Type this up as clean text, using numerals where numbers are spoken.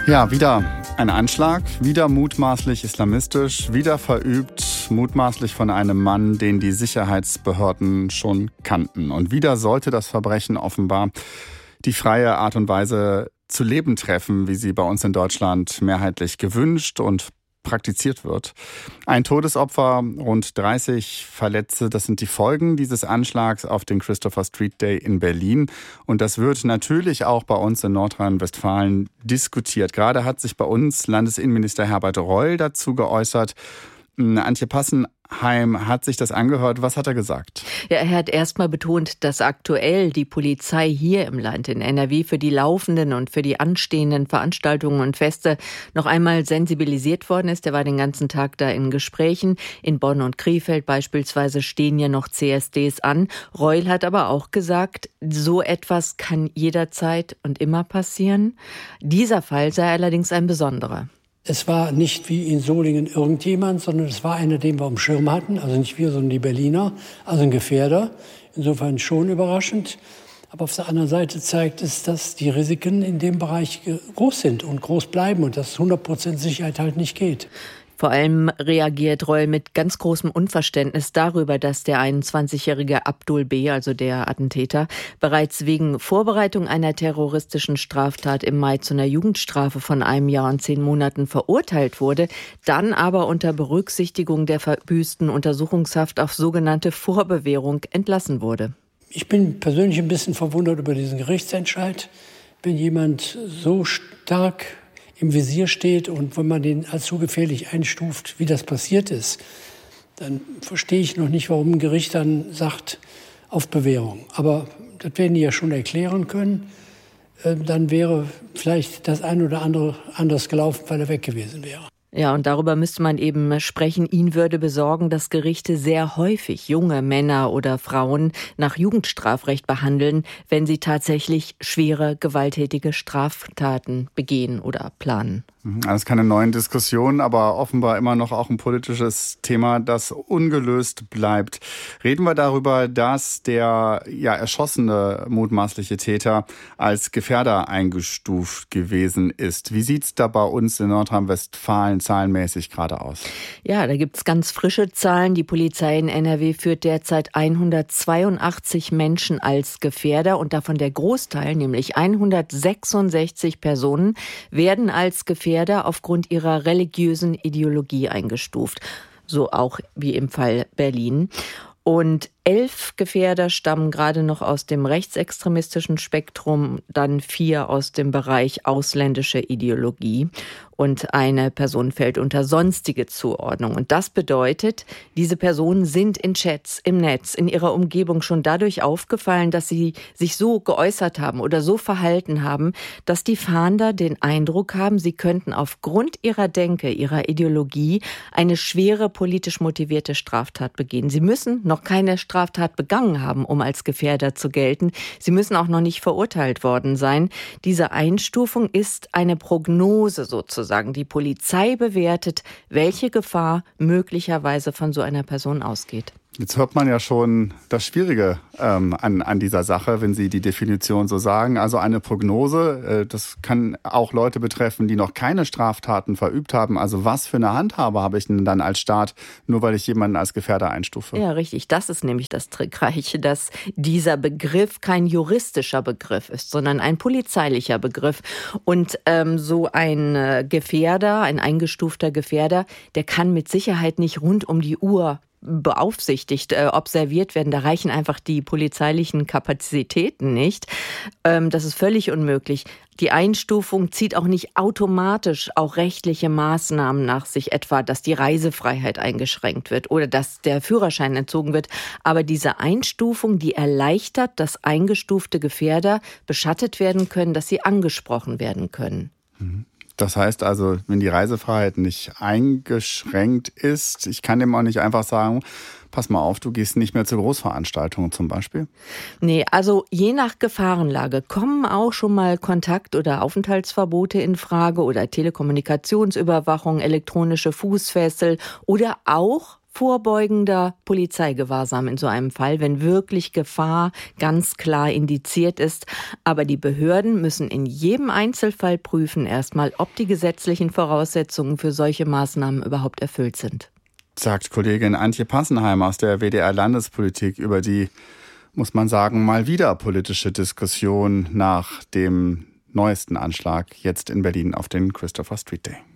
Ja, wieder ein Anschlag, wieder mutmaßlich islamistisch, wieder verübt, mutmaßlich von einem Mann, den die Sicherheitsbehörden schon kannten. Und wieder sollte das Verbrechen offenbar die freie Art und Weise zu leben treffen, wie sie bei uns in Deutschland mehrheitlich gewünscht und praktiziert wird. Ein Todesopfer, rund 30 Verletzte, das sind die Folgen dieses Anschlags auf den Christopher Street Day in Berlin. Und das wird natürlich auch bei uns in Nordrhein-Westfalen diskutiert. Gerade hat sich bei uns Landesinnenminister Herbert Reul dazu geäußert. Antje Passenheim hat sich das angehört. Was hat er gesagt? Ja, er hat erstmal betont, dass aktuell die Polizei hier im Land in NRW für die laufenden und für die anstehenden Veranstaltungen und Feste noch einmal sensibilisiert worden ist. Er war den ganzen Tag da in Gesprächen. In Bonn und Krefeld beispielsweise stehen ja noch CSDs an. Reul hat aber auch gesagt, so etwas kann jederzeit und immer passieren. Dieser Fall sei allerdings ein besonderer. Es war nicht wie in Solingen irgendjemand, sondern es war einer, den wir am Schirm hatten. Also nicht wir, sondern die Berliner, also ein Gefährder. Insofern schon überraschend. Aber auf der anderen Seite zeigt es, dass die Risiken in dem Bereich groß sind und groß bleiben und dass 100% Sicherheit halt nicht geht. Vor allem reagiert Reul mit ganz großem Unverständnis darüber, dass der 21-jährige Abdul B., also der Attentäter, bereits wegen Vorbereitung einer terroristischen Straftat im Mai zu einer Jugendstrafe von 1 Jahr und 10 Monaten verurteilt wurde, dann aber unter Berücksichtigung der verbüßten Untersuchungshaft auf sogenannte Vorbewährung entlassen wurde. Ich bin persönlich ein bisschen verwundert über diesen Gerichtsentscheid. Wenn jemand so stark im Visier steht und wenn man den als so gefährlich einstuft, wie das passiert ist, dann verstehe ich noch nicht, warum ein Gericht dann sagt, auf Bewährung. Aber das werden die ja schon erklären können. Dann wäre vielleicht das ein oder andere anders gelaufen, weil er weg gewesen wäre. Ja, und darüber müsste man eben sprechen. Ihn würde besorgen, dass Gerichte sehr häufig junge Männer oder Frauen nach Jugendstrafrecht behandeln, wenn sie tatsächlich schwere, gewalttätige Straftaten begehen oder planen. Also keine neuen Diskussionen, aber offenbar immer noch auch ein politisches Thema, das ungelöst bleibt. Reden wir darüber, dass der erschossene mutmaßliche Täter als Gefährder eingestuft gewesen ist. Wie sieht's da bei uns in Nordrhein-Westfalen zahlenmäßig gerade aus? Ja, da gibt's ganz frische Zahlen. Die Polizei in NRW führt derzeit 182 Menschen als Gefährder und davon der Großteil, nämlich 166 Personen, werden als Gefährder aufgrund ihrer religiösen Ideologie eingestuft. So auch wie im Fall Berlin. Und 11 Gefährder stammen gerade noch aus dem rechtsextremistischen Spektrum, dann 4 aus dem Bereich ausländische Ideologie und eine Person fällt unter sonstige Zuordnung. Und das bedeutet, diese Personen sind in Chats, im Netz, in ihrer Umgebung schon dadurch aufgefallen, dass sie sich so geäußert haben oder so verhalten haben, dass die Fahnder den Eindruck haben, sie könnten aufgrund ihrer Denke, ihrer Ideologie eine schwere politisch motivierte Straftat begehen. Sie müssen noch keine Straftat begangen haben, um als Gefährder zu gelten. Sie müssen auch noch nicht verurteilt worden sein. Diese Einstufung ist eine Prognose sozusagen. Die Polizei bewertet, welche Gefahr möglicherweise von so einer Person ausgeht. Jetzt hört man ja schon das Schwierige an dieser Sache, wenn Sie die Definition so sagen. Also eine Prognose, das kann auch Leute betreffen, die noch keine Straftaten verübt haben. Also was für eine Handhabe habe ich denn dann als Staat, nur weil ich jemanden als Gefährder einstufe? Ja, richtig. Das ist nämlich das Trickreiche, dass dieser Begriff kein juristischer Begriff ist, sondern ein polizeilicher Begriff. Und so ein Gefährder, ein eingestufter Gefährder, der kann mit Sicherheit nicht rund um die Uhr beaufsichtigt, observiert werden. Da reichen einfach die polizeilichen Kapazitäten nicht. Das ist völlig unmöglich. Die Einstufung zieht auch nicht automatisch auch rechtliche Maßnahmen nach sich, etwa, dass die Reisefreiheit eingeschränkt wird oder dass der Führerschein entzogen wird. Aber diese Einstufung, die erleichtert, dass eingestufte Gefährder beschattet werden können, dass sie angesprochen werden können. Das heißt also, wenn die Reisefreiheit nicht eingeschränkt ist, ich kann dem auch nicht einfach sagen, pass mal auf, du gehst nicht mehr zu Großveranstaltungen zum Beispiel? Nee, also je nach Gefahrenlage kommen auch schon mal Kontakt- oder Aufenthaltsverbote in Frage oder Telekommunikationsüberwachung, elektronische Fußfessel oder auch vorbeugender Polizeigewahrsam in so einem Fall, wenn wirklich Gefahr ganz klar indiziert ist. Aber die Behörden müssen in jedem Einzelfall prüfen erstmal, ob die gesetzlichen Voraussetzungen für solche Maßnahmen überhaupt erfüllt sind. Sagt Kollegin Antje Passenheim aus der WDR Landespolitik über die, muss man sagen, mal wieder politische Diskussion nach dem neuesten Anschlag jetzt in Berlin auf den Christopher Street Day.